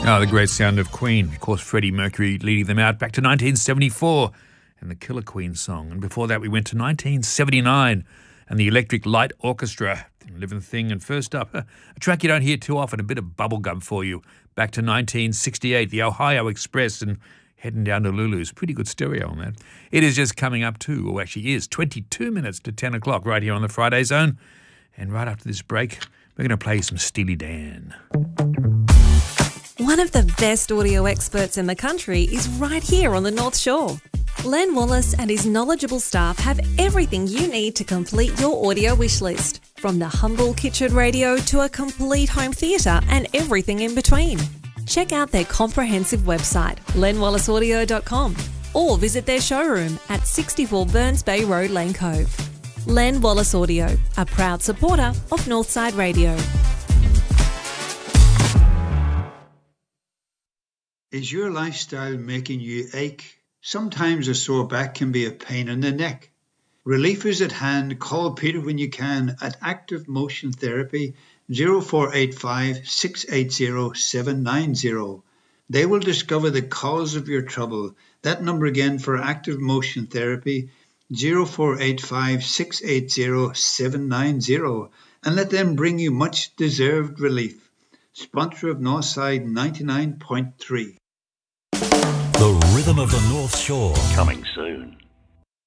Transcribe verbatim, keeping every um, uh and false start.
Oh, the great sound of Queen. Of course, Freddie Mercury leading them out back to nineteen seventy-four and the Killer Queen song. And before that, we went to nineteen seventy-nine and the Electric Light Orchestra, Living Thing. And first up, a track you don't hear too often, a bit of bubblegum for you. Back to nineteen sixty-eight, the Ohio Express, and heading down to Lulu's. Pretty good stereo on that. It is just coming up to, or actually is, twenty-two minutes to ten o'clock right here on the Friday Zone. And right after this break, we're going to play some Steely Dan. One of the best audio experts in the country is right here on the North Shore. Len Wallace and his knowledgeable staff have everything you need to complete your audio wish list, from the humble kitchen radio to a complete home theatre and everything in between. Check out their comprehensive website, len wallace audio dot com, or visit their showroom at sixty-four Burns Bay Road, Lane Cove. Len Wallace Audio, a proud supporter of Northside Radio. Is your lifestyle making you ache? Sometimes a sore back can be a pain in the neck. Relief is at hand. Call Peter when you can at Active Motion Therapy zero four eight five, six eight zero, seven nine zero. They will discover the cause of your trouble. That number again for Active Motion Therapy zero four eight five, six eight zero, seven nine zero, and let them bring you much deserved relief. Sponsor of Northside ninety-nine point three. The Rhythm of the North Shore. Coming soon.